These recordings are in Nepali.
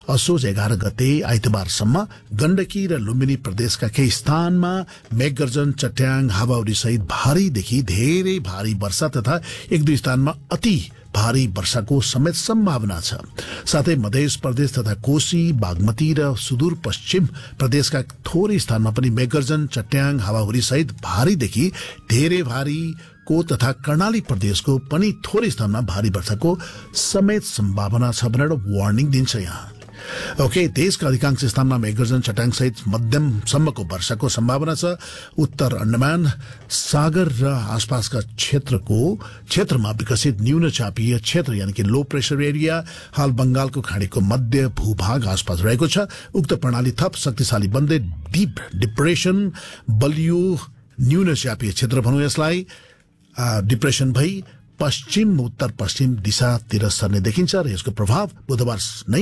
असोज 11 गते आइतबारसम्म गण्डकी र लुम्बिनी प्रदेशका केही स्थानमा मेघगर्जन, चट्याङ, हावाहुरी सहित भारीदेखि धेरै भारी वर्षा तथा एक दुई स्थानमा अति भारी वर्षाको समेत सम्भावना छ। साथै मध्य प्रदेश तथा कोशी, बागमती र सुदूरपश्चिम प्रदेशका थोरै स्थानमा पनि मेघगर्जन, चट्याङ, हावाहुरी सहित भारीदेखि धेरै भारी को तथा कर्णाली प्रदेशको पनि थोरै स्थानमा भारी वर्षाको समेत सम्भावना छ भनेर वार्निङ दिन्छ यहाँ। ओके, देशका अधिकांश स्थानमा मेघगर्जन, चट्याङ सहित मध्यमसम्मको वर्षाको सम्भावना छ। उत्तर अंडमान सागर र आसपासका क्षेत्रमा विकसित न्यून चापीय क्षेत्र यानी कि लो प्रेशर एरिया हाल बंगालको खाडीको मध्य भूभाग आसपास रहेको छ। उक्त प्रणाली थप शक्तिशाली बन्दै डीप डिप्रेसन बलियो न्यून चापीय क्षेत्र भनौं यसलाई डिप्रेसन भई पश्चिम उत्तर पश्चिम दिशातिर सर्ने देखिन्छ र यसको प्रभाव बुधबार नै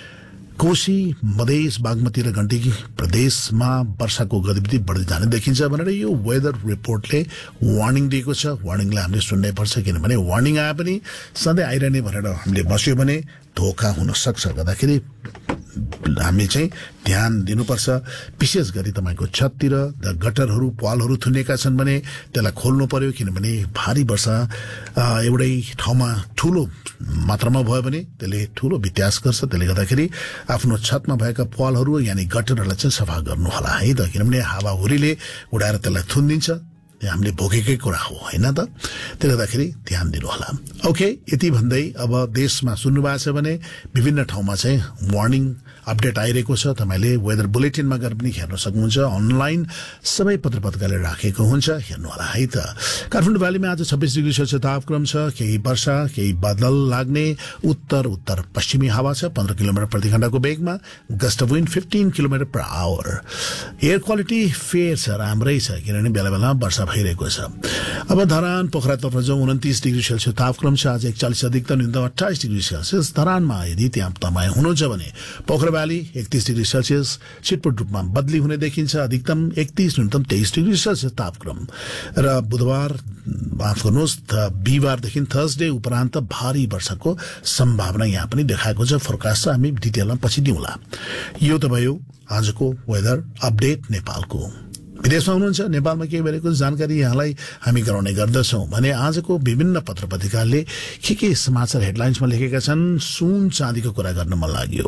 कोशी, मधेस, बागमती र गण्डकी प्रदेशमा वर्षाको गतिविधि बढ्दै जाने देखिन्छ भनेर यो वेदर रिपोर्टले वार्निङ दिएको छ। वार्निङलाई हामीले सुन्नै पर्छ, किनभने वार्निङ आए पनि सधैँ आइरहने भनेर हामीले बस्यो भने धोका हुन सक्छ। गर्दाखेरि हामी चाहिँ ध्यान दिनुपर्छ। विशेष गरी तपाईको छततिर गटरहरू, पालहरू थुनेका छन् भने त्यसलाई खोल्नु पर्यो, किनभने भारी वर्षा एउटै ठाउँमा ठूलो मात्रामा भयो भने त्यसले ठूलो व्यत्यास गर्छ। त्यसले गर्दाखेरि आफ्नो छतमा भएका पालहरू यानी गटरहरूलाई चाहिँ सफा गर्नु होला है त, किनभने हावाहुरीले उडाएर त्यसलाई थुनिदिन्छ। हामीले भोगेकै कुरा हो हैन त, त्यसले गर्दाखेरि ध्यान दिनु होला। ओके, यति भन्दै अब देशमा सुन्नु भएको छ भने विभिन्न ठाउँमा चाहिँ वार्निङ अपडेट आइरहेको छ। तपाईले वेदर बुलेटिनमा गएर पनि हेर्न सक्नुहुन्छ। अनलाइन सबै पत्रपत्रिकाले राखेको हुन्छ, हेर्नु होला है त। काठमाडौँ भ्यालीमा आज 26 डिग्री सेल्सियस तापक्रम छ। केही वर्षा, केही बादल लाग्ने, उत्तर पश्चिमी हावा छ 15 किलोमिटर प्रति घण्टाको वेगमा, gust of wind 15 kilometre per hour. Air quality fair छ, राम्रै छ, किनभने बेला बेला वर्षा भइरहेको छ। अब धरान पोखरातर्फ जाउँ। 29 डिग्री सेल्सियस तापक्रम छ। आज 41 अधिकतम, न्यूनतम 28 डिग्री सेल्सियस। धरानमा यदि त्यहाँ तपाईँ हुनुहुन्छ भने पोखरा भ्याली 31 डिग्री सेल्सियस, छिटपुट रूपमा बदली हुने देखिन्छ। अधिकतम 31, न्यूनतम 23 डिग्री सेल्सियस तापक्रम। र बुधबार माफ गर्नुहोस्, बिहिबारदेखि थर्सडे उपरान्त भारी वर्षाको सम्भावना यहाँ पनि देखाएको छ। फोरकास्ट हामी डिटेलमा पछि दिउँला। यो त भयो आजको वेदर अपडेट नेपालको। विदेशमा हुनुहुन्छ, नेपालमा के भइरहेको जानकारी यहाँलाई हामी गराउने गर्दछौं भने आजको विभिन्न पत्रपत्रिकाले के समाचार हेडलाइन्समा लेखेका छन्। सुन चाँदीको कुरा गर्न मन लाग्यो।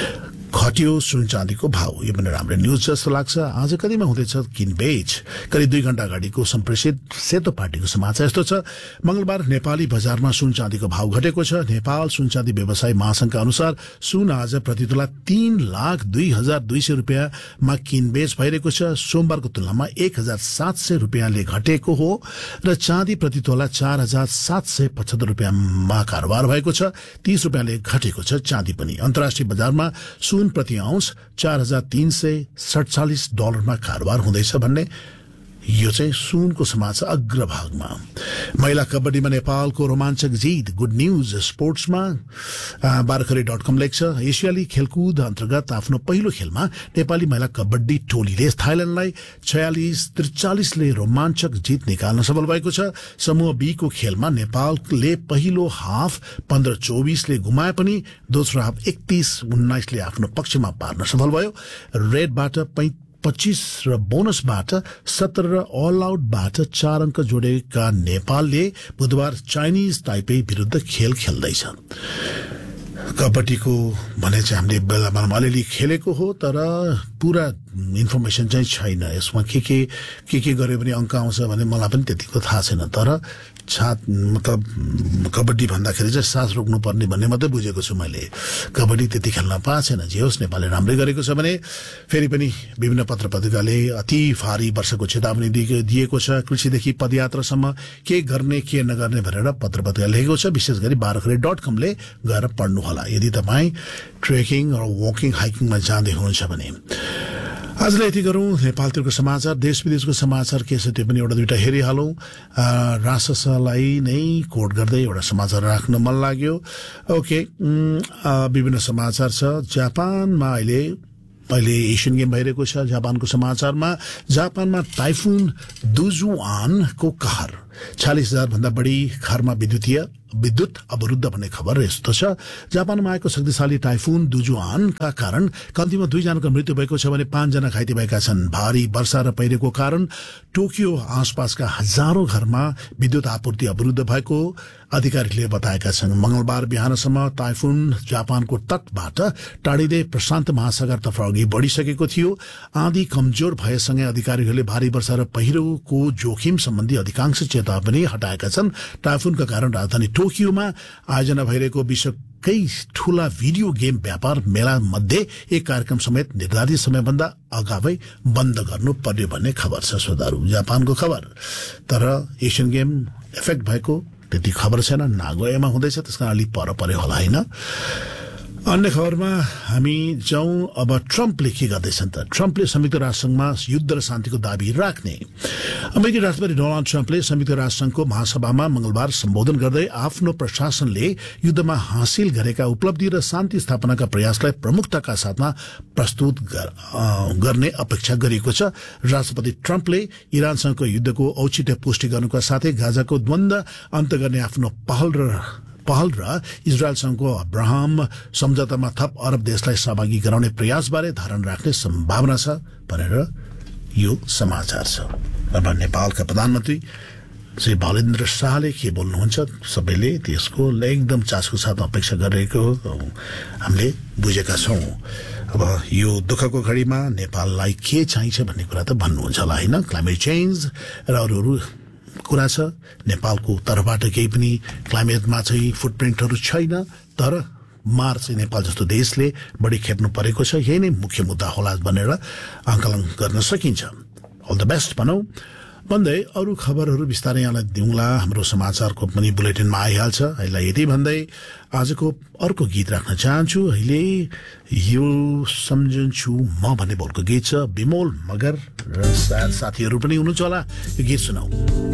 घट्यो सुन चाँदीको भाव, यो पनि राम्रो न्यूज जस्तो लाग्छ। आज कतिमा हुँदैछ किनबेच? करिब 2 घण्टा अगाडिको सम्प्रेषित सेतो पार्टीको समाचार यस्तो छ। मंगलबार नेपाली बजारमा सुन चाँदीको भाव घटेको छ। नेपाल सुन चाँदी व्यवसाय महासंघका अनुसार सुन आज प्रति तोला 3,02,200 रुपियाँमा किनबेच भइरहेको छ। सोमबारको तुलनामा 1,700 रुपियाँले घटेको हो र चाँदी प्रति तोला 4,775 रुपियाँमा कारोबार भएको छ। 30 रुपियाँले घटेको छ चाँदी पनि। अन्तर्राष्ट्रिय बजारमा सुन प्रति आउन्स $4,347 कारोबार हुँदैछ भन्ने यो चाहिँ सुनको समाचार अग्रभागमा। महिला कबड्डीमा नेपालको रोमाञ्चक जित, गुड न्यूज स्पोर्ट्समा बारखरी.com लेख्छ। एसियाली खेलकुद अन्तर्गत आफ्नो पहिलो खेलमा नेपाली महिला कबड्डी टोलीले थाइल्याण्डलाई 46-43 ले रोमाञ्चक जित निकाल्न सफल भएको छ। समूह बी को खेलमा नेपालले पहिलो हाफ 15-24 ले गुमाए पनि दोस्रो हाफ 31-19 ले आफ्नो पक्षमा पार्न सफल भयो। रेडबाट 25 र बोनसबाट 17 र अल आउटबाट 4 अंक जोडेका नेपालले बुधबार चाइनिज ताइपे विरुद्ध खेल खेल्दैछ। कबड्डीको भने चाहिँ हामीले बेलामा अलिअलि खेलेको हो, तर पूरा इन्फर्मेसन चाहिँ छैन। यसमा के गर्यो भने अंक आउँछ भने मलाई पनि त्यतिको थाहा छैन। तर मतलब कबड्डी भन्दाखेरि चाहिँ सास रोक्नु पर्ने भन्ने मात्रै बुझेको छु मैले। कबड्डी त्यति खेल्न पाएको छैन। जे होस्, नेपालले राम्रै गरेको छ भने फेरि पनि विभिन्न पत्रपत्रिकाले अति भारी वर्षाको चेतावनी दिएको छ। कृषिदेखि पदयात्रासम्म के गर्ने के नगर्ने भनेर पत्रपत्रिका लेखेको छ। विशेष गरी बारखरी.com ले गएर पढ्नु होला यदि तपाईँ ट्रेकिङ र वकिङ हाइकिङमा जाँदै हुनुहुन्छ भने। आजलाई यति गरौँ। नेपालतिरको समाचार, देश विदेशको समाचार के छ त्यो पनि एउटा दुईटा हेरिहालौँ। राससलाई नै कोट गर्दै एउटा समाचार राख्न मन लाग्यो। ओके, विभिन्न समाचार छ। जापानमा अहिले एसियन गेम भइरहेको छ। जापानको समाचारमा टाइफुन दुजुआनको कहर 40,000 भन्दा बढी घरमा विद्युत अवरुद्ध भन्ने खबर यस्तो छ। जापानमा आएको शक्तिशाली टाइफुन दुजुआनका कारण कम्तीमा 2 जनाको मृत्यु भएको छ भने 5 जना घाइते भएका छन्। भारी वर्षा र पहिरोको कारण टोकियो आसपासका हजारौं घरमा विद्युत आपूर्ति अवरुद्ध भएको अधिकारीले बताएका छन्। मंगलबार बिहानसम्म टाइफुन जापानको तटबाट टाढिँदै प्रशान्त महासागरतर्फ अघि बढिसकेको थियो। आँधी कमजोर भएसँगै अधिकारीहरूले भारी वर्षा र पहिरोको जोखिम सम्बन्धी अधिकांश चेतावनी हटाएका छन्। टाइफुनका कारण राजधानी टोकियोमा आयोजना भइरहेको विश्वकै ठूला भिडियो गेम व्यापार मेला मध्ये एक कार्यक्रम समेत निर्धारित समयभन्दा अगावै बन्द गर्नु पर्यो भन्ने खबर छ। श्रोताहरू, जापानको खबर। तर एसियन गेम इफेक्ट भएको त्यति खबर छैन। नागोयामा हुँदैछ, त्यसका अलि पर होला होइन। अन्य खबरमा हामी जाउँ अब। ट्रम्पले के गर्दैछन् त? ट्रम्पले संयुक्त राष्ट्रसंघमा युद्ध र शान्तिको दाबी राख्ने। अमेरिकी राष्ट्रपति डोनाल्ड ट्रम्पले संयुक्त राष्ट्रसंघको महासभामा मंगलबार सम्बोधन गर्दै आफ्नो प्रशासनले युद्धमा हासिल गरेका उपलब्धि र शान्ति स्थापनाका प्रयासलाई प्रमुखताका साथमा प्रस्तुत गर्ने अपेक्षा गरिएको छ। राष्ट्रपति ट्रम्पले इरानसँगको युद्धको औचित्य पुष्टि गर्नुका साथै गाजाको द्वन्द्व अन्त्य गर्ने आफ्नो पहल र इजरायलसँगको अब्राहम सम्झौतामा थप अरब देशलाई सहभागी गराउने प्रयासबारे धारणा राख्ने सम्भावना छ भनेर यो समाचार छ। अब नेपालका प्रधानमन्त्री श्री भलेन्द्र शाहले के बोल्नुहुन्छ सबैले त्यसको एकदम चासोको साथ अपेक्षा गरिरहेको हामीले बुझेका छौं। अब यो दुःखको घडीमा नेपाललाई के चाहिन्छ भन्ने कुरा त भन्नुहुन्छ होला होइन। क्लाइमेट चेन्ज र अरू कुरा छ। नेपालको तर्फबाट केही पनि क्लाइमेटमा चाहिँ फुटप्रिन्टहरू छैन, तर मार चाहिँ नेपाल जस्तो देशले बढी खेप्नु परेको छ। यही नै मुख्य मुद्दा होला भनेर आकलन गर्न सकिन्छ। अल द बेस्ट भनौं भन्दै अरू खबरहरू बिस्तारै यहाँलाई दिउँला। हाम्रो समाचारको पनि बुलेटिनमा आइहाल्छ। अहिले यति भन्दै आजको अर्को गीत राख्न चाहन्छु। अहिले यो सम्झन्छु म भन्ने बोलको गीत छ। विमोल मगर र साथीहरू पनि हुनुहुन्छ होला। यो गीत सुनाऊ।